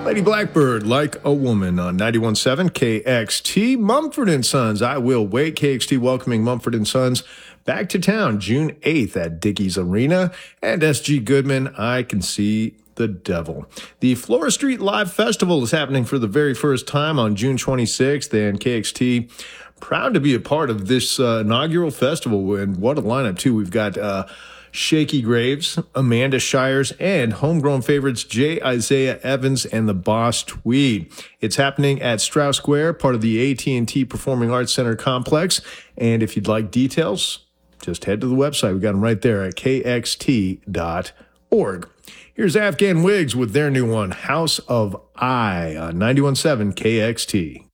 Lady Blackbird, Like a Woman on 91.7 KXT. Mumford & Sons, I Will Wait. KXT welcoming Mumford & Sons back to town June 8th at Dickies Arena. And S.G. Goodman, I Can See the Devil. The Flora Street Live Festival is happening for the very first time on June 26th, and KXT proud to be a part of this inaugural festival. And what a lineup, too. We've got Shaky Graves, Amanda Shires, and homegrown favorites J. Isaiah Evans and the Boss Tweed. It's happening at Strauss Square, part of the AT&T Performing Arts Center complex. And if you'd like details, just head to the website. We got them right there at kxt.org. Here's Afghan Wigs with their new one, House of I, on 91.7 KXT.